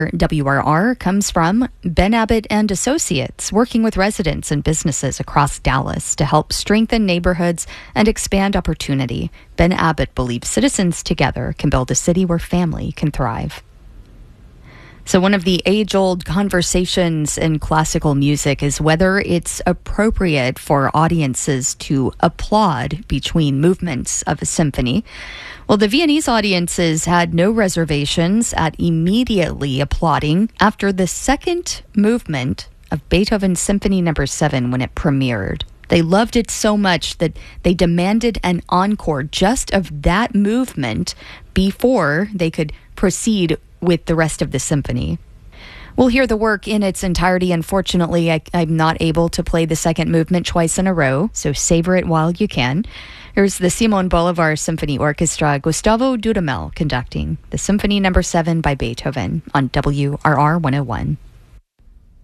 WRR comes from Ben Abbott and Associates, working with residents and businesses across Dallas to help strengthen neighborhoods and expand opportunity. Ben Abbott believes citizens together can build a city where family can thrive. So one of the age-old conversations in classical music is whether it's appropriate for audiences to applaud between movements of a symphony. Well, the Viennese audiences had no reservations at immediately applauding after the second movement of Beethoven's Symphony No. 7 when it premiered. They loved it so much that they demanded an encore just of that movement before they could proceed with the rest of the symphony. We'll hear the work in its entirety. Unfortunately, I'm not able to play the second movement twice in a row, so savor it while you can. Here's the Simon Bolivar Symphony Orchestra, Gustavo Dudamel conducting the Symphony No. 7 by Beethoven on WRR 101.